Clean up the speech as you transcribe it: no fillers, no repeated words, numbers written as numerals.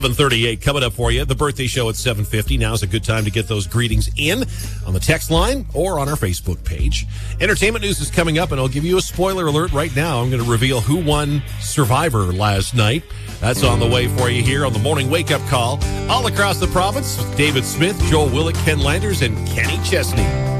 7:38 coming up for you. The birthday show at 7:50. Now's a good time to get those greetings in on the text line or on our Facebook page. Entertainment news is coming up, and I'll give you a spoiler alert right now. I'm going to reveal who won Survivor last night. That's on the way for you here on the Morning Wake Up Call all across the province with David Smith, Joel Willick, Ken Landers, and Kenny Chesney.